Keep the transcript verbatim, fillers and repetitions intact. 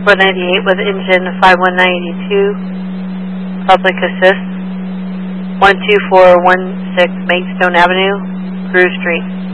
four ninety-eight with engine five one nine eighty-two, public assist, one two four one six Maidstone Avenue, Brew Street.